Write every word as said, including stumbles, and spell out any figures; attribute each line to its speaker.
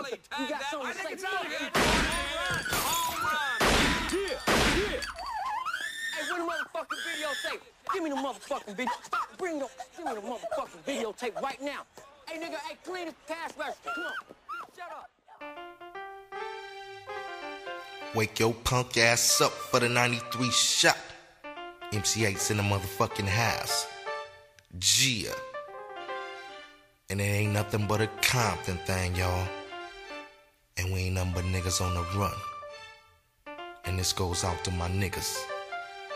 Speaker 1: You got something to say?
Speaker 2: Yeah, yeah.
Speaker 1: Hey, where the motherfucking videotape? Give me the motherfucking video. Stop, bring the, give me the motherfucking videotape right now. Hey, nigga, hey, clean the cash register. Come on. Shut up.
Speaker 3: Wake your punk ass up for the ninety-three shot. M C eight's in the motherfucking house. Gia. And it ain't nothing but a Compton thing, y'all. And we ain't nothing but niggas on the run. And this goes out to my niggas.